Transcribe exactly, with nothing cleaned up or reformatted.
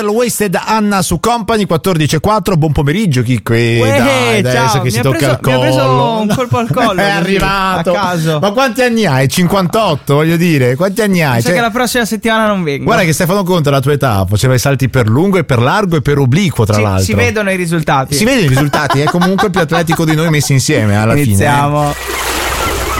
Wasted Anna su Company quattordici e quattro. Buon pomeriggio Chicco. E Uè, dai, dai, ciao. adesso che Mi si ha tocca preso- il collo. mi ha preso un colpo al collo, È così, arrivato a caso. Ma quanti anni hai? cinquantotto, voglio dire. Quanti anni hai? Mi sa Cioè, che la prossima settimana non vengo. guarda che Stefano Conte alla tua età faceva i salti per lungo e per largo e per obliquo, tra si, l'altro. si vedono i risultati. Si vedono i risultati, è comunque il più atletico di noi messi insieme alla Iniziamo. fine.